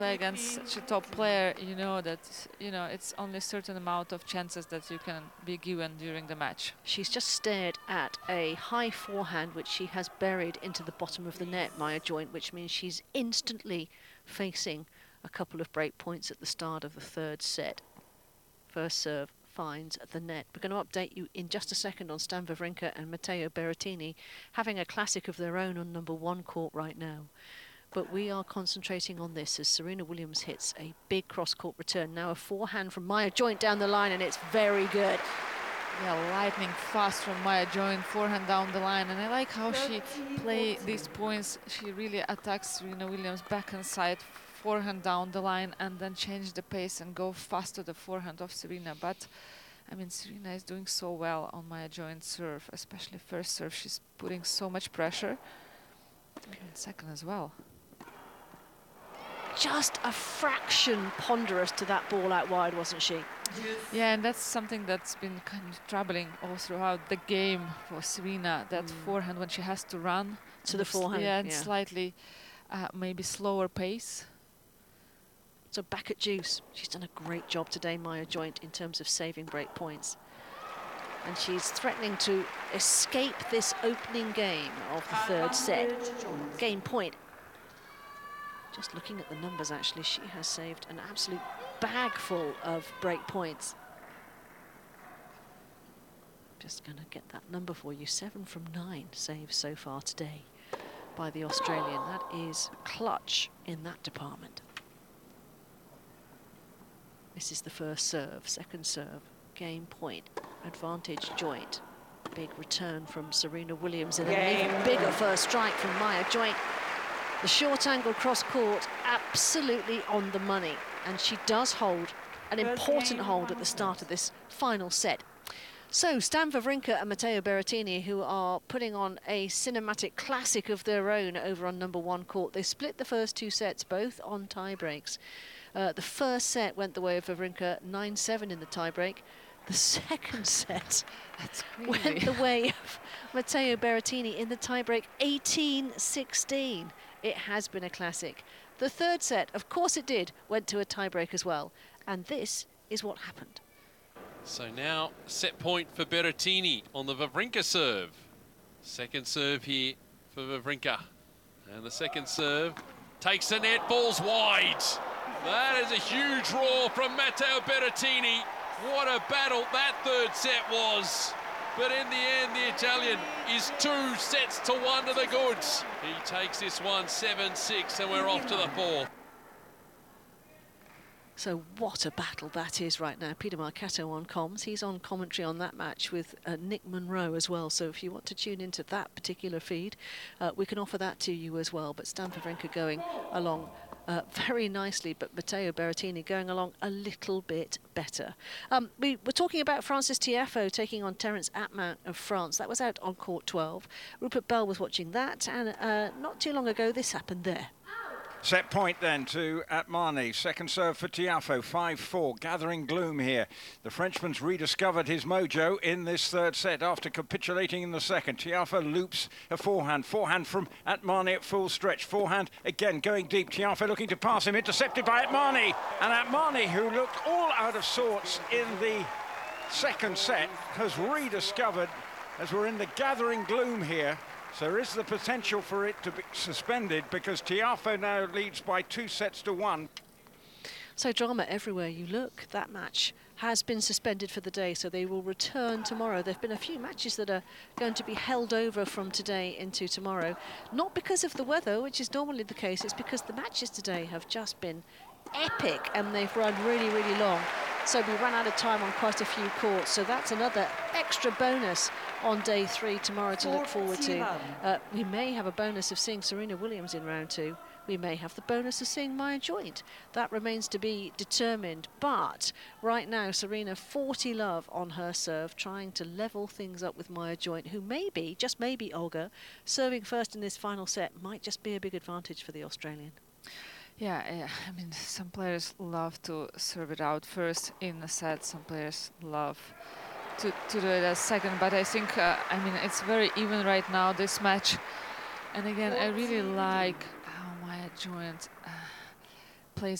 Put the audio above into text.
Against such a top player, you know that it's only a certain amount of chances that you can be given during the match. She's just stared at a high forehand which she has buried into the bottom of the net, Maya Joint, which means she's instantly facing a couple of break points at the start of the third set. First serve finds the net. We're going to update you in just a second on Stan Wawrinka and Matteo Berrettini having a classic of their own on number 1 court right now. But we are concentrating on this as Serena Williams hits a big cross-court return. Now a forehand from Maya Joint down the line, and it's very good. Yeah, lightning fast from Maya Joint, forehand down the line. And I like how she play these points. She really attacks Serena Williams back and side, forehand down the line, and then change the pace and go fast to the forehand of Serena. But I mean, Serena is doing so well on Maya Joint's serve, especially first serve. She's putting so much pressure. And second as well. Just a fraction ponderous to that ball out wide, wasn't she? Yeah, and that's something that's been kind of troubling all throughout the game for Serena, that forehand when she has to run. To the forehand, yeah. And slightly maybe slower pace. So back at deuce. She's done a great job today, Maya Joint, in terms of saving break points. And she's threatening to escape this opening game of the third set. Game point. Just looking at the numbers, actually, she has saved an absolute bag full of break points. Just going to get that number for you. 7 from 9 saves so far today by the Australian. That is clutch in that department. This is the first serve, second serve, game point, advantage Joint. Big return from Serena Williams and an even bigger first strike from Maya Joint. The short angle cross court absolutely on the money, and she does hold an important hold at the start of this final set. So Stan Wawrinka and Matteo Berrettini, who are putting on a cinematic classic of their own over on number 1 court. They split the first 2 sets, both on tie breaks. The first set went the way of Wawrinka, 9-7 in the tie break. The second set went the way of Matteo Berrettini in the tiebreak, 18-16. It has been a classic. The third set, of course it did, went to a tiebreak as well. And this is what happened. So now set point for Berrettini on the Wawrinka serve. Second serve here for Wawrinka. And the second serve takes the net, ball's wide. That is a huge roar from Matteo Berrettini. What a battle that third set was. But in the end, the Italian is 2 sets to 1 to the goods. He takes this one 7-6, and we're off to the 4th. So what a battle that is right now. Peter Marcato on comms. He's on commentary on that match with Nick Monroe as well. So if you want to tune into that particular feed, we can offer that to you as well. But Stan Wawrinka going along very nicely, but Matteo Berrettini going along a little bit better. We were talking about Frances Tiafoe taking on Terence Atman of France. That was out on court 12. Rupert Bell was watching that, and not too long ago this happened there. Set point then to Atmani. Second serve for Tiafoe, 5-4. Gathering gloom here. The Frenchman's rediscovered his mojo in this third set after capitulating in the second. Tiafoe loops a forehand. Forehand from Atmani at full stretch. Forehand again going deep. Tiafoe looking to pass him. Intercepted by Atmani. And Atmani, who looked all out of sorts in the second set, has rediscovered as we're in the gathering gloom here. So there is the potential for it to be suspended because Tiafoe now leads by 2 sets to 1. So drama everywhere you look. That match has been suspended for the day, so they will return tomorrow. There have been a few matches that are going to be held over from today into tomorrow. Not because of the weather, which is normally the case, it's because the matches today have just been epic and they've run really, really long. So we ran out of time on quite a few courts, so that's another extra bonus on day 3 tomorrow to look forward to. We may have a bonus of seeing Serena Williams in round 2. We may have the bonus of seeing Maya Joint. That remains to be determined. But right now, Serena 40 love on her serve, trying to level things up with Maya Joint, who maybe, just maybe, Olga, serving first in this final set might just be a big advantage for the Australian. Yeah, I mean, some players love to serve it out first in a set. Some players love to do it as second. But I think, I mean, it's very even right now, this match. And again, I really like how Maya Joint